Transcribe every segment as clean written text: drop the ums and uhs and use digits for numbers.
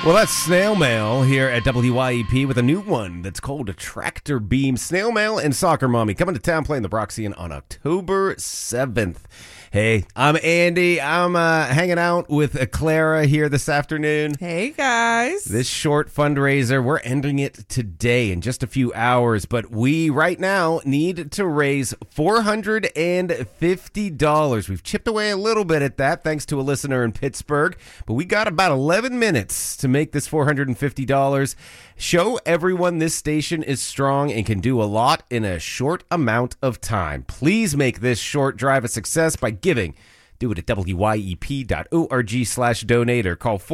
Well, that's Snail Mail here at WYEP with a new one that's called a Tractor Beam. Snail Mail and Soccer Mommy coming to town playing the Broxian on October 7th. Hey, I'm Andy. I'm hanging out with Clara here this afternoon. Hey, guys. This short fundraiser, we're ending it today in just a few hours, but we right now need to raise $450. We've chipped away a little bit at that thanks to a listener in Pittsburgh, but we got about 11 minutes to make this $450. Show everyone this station is strong and can do a lot in a short amount of time. Please make this short drive a success by giving. Do it at wyep.org/donate or call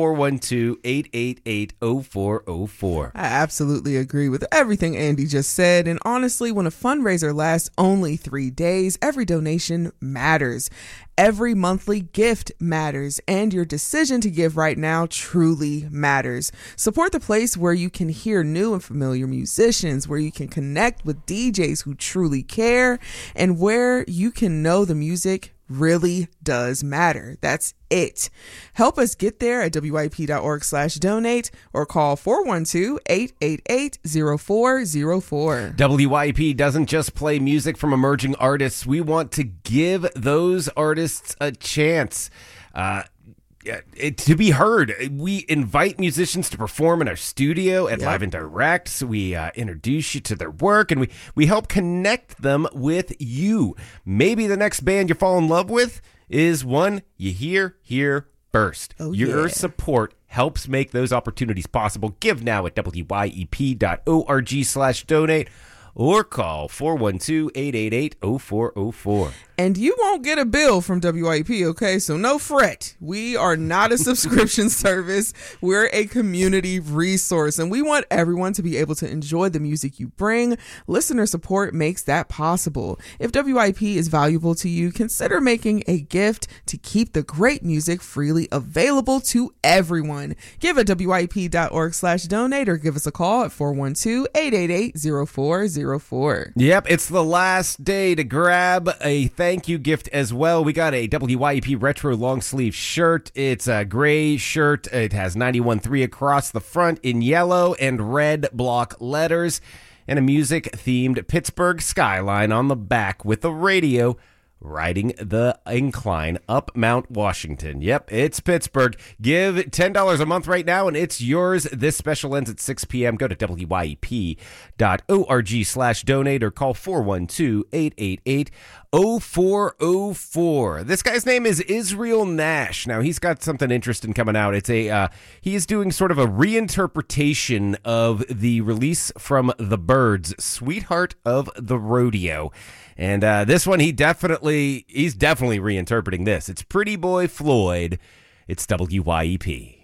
412-888-0404. I absolutely agree with everything Andy just said. And honestly, when a fundraiser lasts only 3 days, every donation matters. Every monthly gift matters, and your decision to give right now truly matters. Support the place where you can hear new and familiar musicians, where you can connect with DJs who truly care, and where you can know the music really does matter. That's it. Help us get there at wyep.org/donate or call 412-888-0404. WYEP doesn't just play music from emerging artists. We want to give those artists a chance to be heard. We invite musicians to perform in our studio at Live and Direct. So we introduce you to their work, and we help connect them with you. Maybe the next band you fall in love with is one you hear here first. Your support helps make those opportunities possible. Give now at wyep.org/donate or call 412-888-0404. And you won't get a bill from WYP, okay? So no fret. We are not a subscription service. We're a community resource, and we want everyone to be able to enjoy the music you bring. Listener support makes that possible. If WYP is valuable to you, consider making a gift to keep the great music freely available to everyone. Give at wyep.org/donate or give us a call at 412-888-0404. Yep, it's the last day to grab a thank you gift as well. We got a WYEP retro long sleeve shirt. It's a gray shirt. It has 91.3 across the front in yellow and red block letters, and a music themed Pittsburgh skyline on the back with a radio riding the incline up Mount Washington. Yep, it's Pittsburgh. Give $10 a month right now, and it's yours. This special ends at 6 p.m. Go to wyep.org/donate or call 412-888-0404. This guy's name is Israel Nash. Now, he's got something interesting coming out. It's he is doing sort of a reinterpretation of the release from The Byrds, Sweetheart of the Rodeo. And this one, he's definitely reinterpreting this. It's Pretty Boy Floyd. It's WYEP.